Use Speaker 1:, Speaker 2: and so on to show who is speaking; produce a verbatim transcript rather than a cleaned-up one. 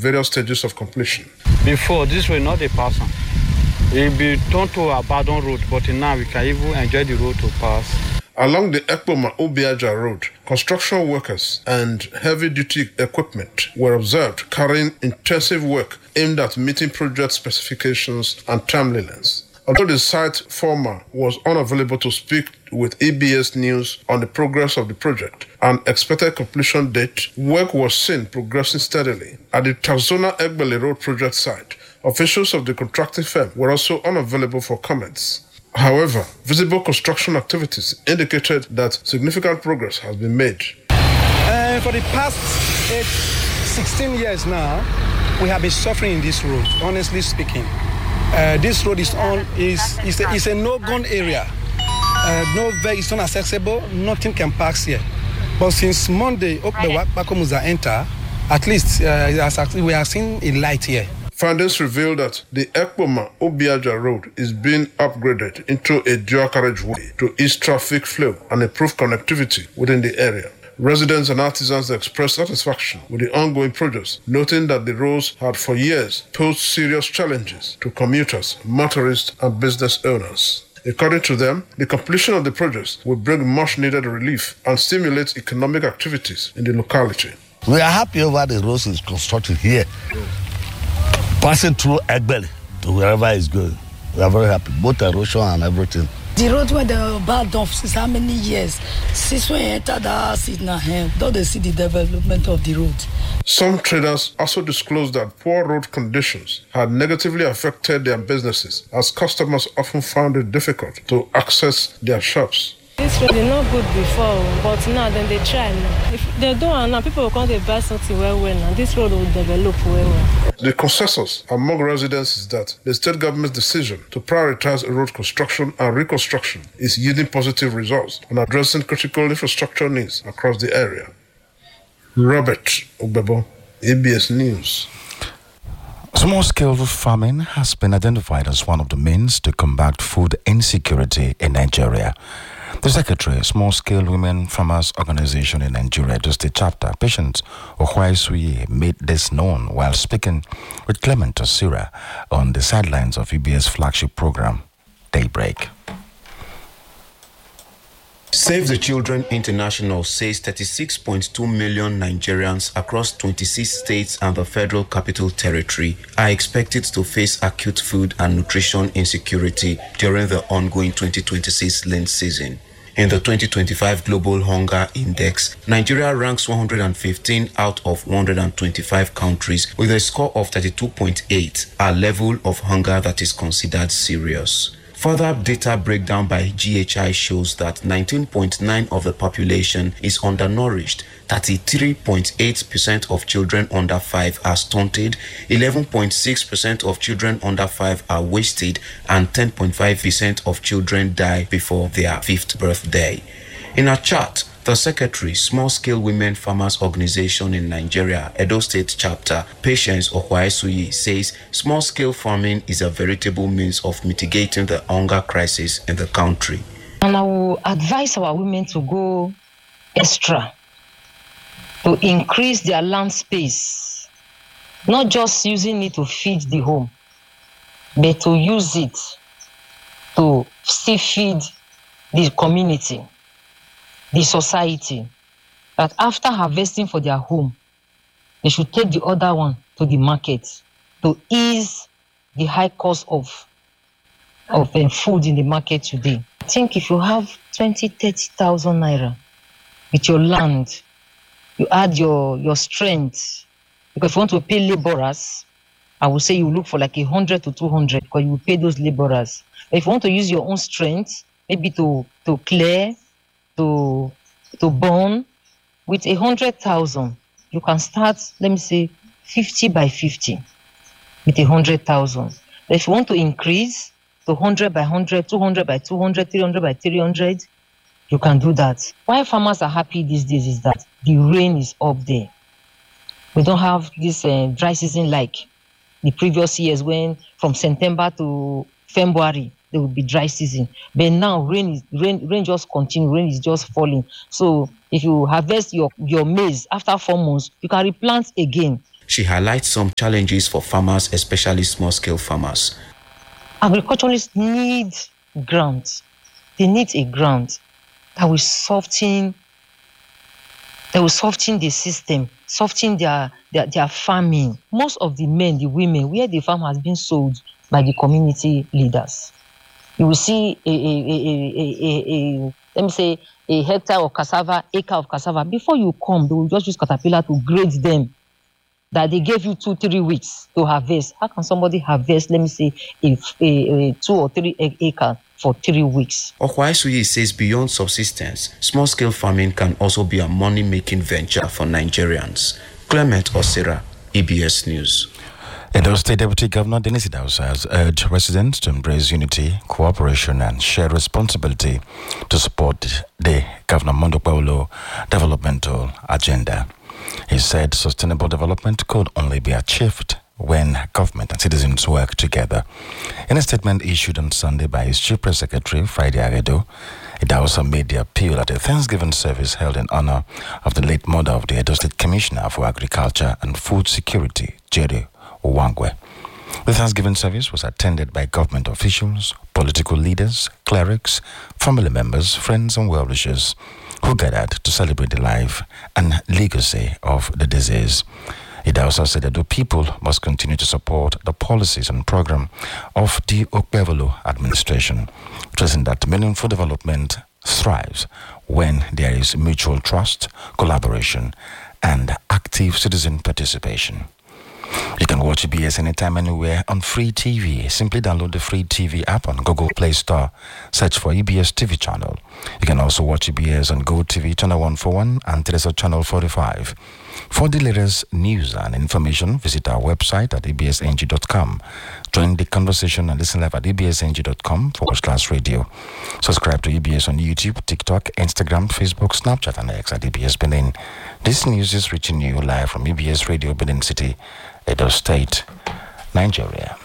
Speaker 1: various stages of completion.
Speaker 2: Before, this was not a person. It will be turned to a abandoned road, but now we can even enjoy the road to pass.
Speaker 1: Along the Ekpoma-Obiaja Road, construction workers and heavy-duty equipment were observed carrying intensive work aimed at meeting project specifications and timelines. Although the site former was unavailable to speak with E B S News on the progress of the project and expected completion date, work was seen progressing steadily. At the Tarzona Egbele Road project site, officials of the contracting firm were also unavailable for comments. However, visible construction activities indicated that significant progress has been made.
Speaker 3: Uh, for the past eight, sixteen years now, we have been suffering in this road, honestly speaking. Uh, this road is on is is a, is a no-gun area. Uh, no very, it's not accessible. Nothing can pass here. But since Monday, Okbewa Bakomuza enter, at least uh, we are seeing a light here.
Speaker 1: Findings reveal that the Ekpoma-Obiaja Road is being upgraded into a dual carriageway to ease traffic flow and improve connectivity within the area. Residents and artisans expressed satisfaction with the ongoing projects, noting that the roads had for years posed serious challenges to commuters, motorists, and business owners. According to them, the completion of the projects will bring much-needed relief and stimulate economic activities in the locality.
Speaker 4: We are happy over the roads is constructed here, passing through Egbele to wherever it's going. We are very happy, both erosion and everything.
Speaker 5: The road where the bad off since how many years? Since we entered the house in Nahem, don't they see the development of the road?
Speaker 1: Some traders also disclosed that poor road conditions had negatively affected their businesses, as customers often found it difficult to access their shops.
Speaker 6: This road is not good before, but now then they try now. If they don't now, people will come to buy something well well now. This road will develop well well.
Speaker 1: The consensus among residents is that the state government's decision to prioritize road construction and reconstruction is yielding positive results and addressing critical infrastructure needs across the area. Robert Ogbebo, A B S News.
Speaker 7: Small-scale farming has been identified as one of the means to combat food insecurity in Nigeria. The Secretary, Small Scale Women Farmers Organization in Nigeria, the state chapter, Patience Ohuaisuyi, made this known while speaking with Clement Osira on the sidelines of E B S flagship program, Daybreak.
Speaker 8: Save the Children International says thirty-six point two million Nigerians across twenty-six states and the Federal Capital Territory are expected to face acute food and nutrition insecurity during the ongoing twenty twenty-six Lent season. In the twenty twenty-five Global Hunger Index, Nigeria ranks one hundred fifteen out of one hundred twenty-five countries with a score of thirty-two point eight, a level of hunger that is considered serious. Further data breakdown by G H I shows that nineteen point nine of the population is undernourished, thirty-three point eight percent of children under five are stunted, eleven point six percent of children under five are wasted, and ten point five percent of children die before their fifth birthday. In a chart, the Secretary, Small Scale Women Farmers Organization in Nigeria, Edo State Chapter, Patience Ohuaisuyi, says small-scale farming is a veritable means of mitigating the hunger crisis in the country.
Speaker 9: And I will advise our women to go extra, to increase their land space, not just using it to feed the home, but to use it to still feed the community, the society, that after harvesting for their home, they should take the other one to the market to ease the high cost of, of um, food in the market today. I think if you have twenty, thirty thousand naira with your land, you add your, your strength, because if you want to pay laborers, I would say you look for like one hundred to two hundred, because you will pay those laborers. But if you want to use your own strength, maybe to, to clear, to to burn, with a hundred thousand, you can start, let me say, fifty by fifty with a hundred thousand. But if you want to increase to one hundred by one hundred, two hundred by two hundred, three hundred by three hundred, you can do that. Why farmers are happy these days is that the rain is up there. We don't have this uh, dry season like the previous years when from September to February, there will be dry season. But now rain is rain rain just continue, rain is just falling. So if you harvest your, your maize after four months, you can replant again.
Speaker 8: She highlights some challenges for farmers, especially small-scale farmers.
Speaker 9: Agriculturalists need grants. They need a grant that will soften, that will soften the system, soften their, their, their farming. Most of the men, the women, where the farm has been sold by the community leaders. You will see a, a, a, a, a, a let me say, a hectare of cassava, acre of cassava. Before you come, they will just use caterpillar to grade them. That they gave you two, three weeks to harvest. How can somebody harvest, let me say, a, a, a two or three acre for three weeks?
Speaker 8: Okwaisuyi says beyond subsistence, small-scale farming can also be a money-making venture for Nigerians. Clement Osira, E B S News.
Speaker 7: Edo State Deputy Governor Dennis Idahosa has urged residents to embrace unity, cooperation, and shared responsibility to support the Governor Mondokpewolo developmental agenda. He said sustainable development could only be achieved when government and citizens work together. In a statement issued on Sunday by his Chief Press Secretary, Friday Aredo, Idahosa made the appeal at a Thanksgiving service held in honor of the late mother of the Edo State Commissioner for Agriculture and Food Security, Jerry Owangwe. The Thanksgiving service was attended by government officials, political leaders, clerics, family members, friends, and well-wishers who gathered to celebrate the life and legacy of the deceased. It also said that the people must continue to support the policies and program of the Okpebholo administration, stressing that meaningful development thrives when there is mutual trust, collaboration, and active citizen participation. You can watch E B S anytime, anywhere on Free T V. Simply download the Free T V app on Google Play Store. Search for E B S T V channel. You can also watch E B S on GoTV channel one forty-one and Teresa channel forty-five. For the latest news and information, visit our website at e b s n g dot com. Join the conversation and listen live at e b s n g dot com forward slash radio. Subscribe to E B S on YouTube, TikTok, Instagram, Facebook, Snapchat, and X at E B S Benin. This news is reaching you live from E B S Radio Benin City, Edo State, Nigeria.